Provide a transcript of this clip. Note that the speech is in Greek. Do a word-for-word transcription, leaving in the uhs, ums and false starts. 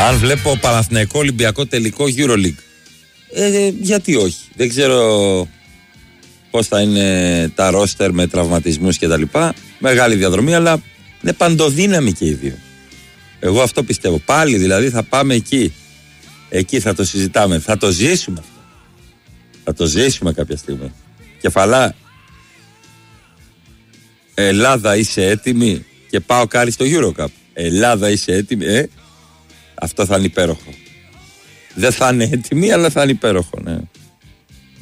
Αν βλέπω Παναθηναϊκό Ολυμπιακό τελικό EuroLeague, ε, γιατί όχι. Δεν ξέρω πώς θα είναι τα ρόστερ με τραυματισμούς και τα λοιπά. Μεγάλη διαδρομή, αλλά είναι παντοδύναμοι και οι δύο. Εγώ αυτό πιστεύω. Πάλι δηλαδή θα πάμε εκεί. Εκεί θα το συζητάμε. Θα το ζήσουμε αυτό. Θα το ζήσουμε κάποια στιγμή. Κεφαλά, Ελλάδα είσαι έτοιμη και πάω κάρι στο EuroCup. Ελλάδα είσαι έτοιμη, ε? Αυτό θα είναι υπέροχο. Δεν θα είναι έτοιμη, αλλά θα είναι υπέροχο, ναι.